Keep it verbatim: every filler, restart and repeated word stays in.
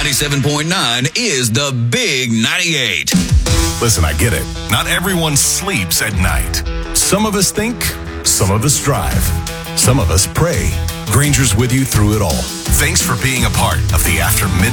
ninety-seven point nine is the Big ninety-eight. Listen, I get it. Not everyone sleeps at night. Some of us think, some of us drive, some of us pray. Granger's with you through it all. Thanks for being a part of the After Midnight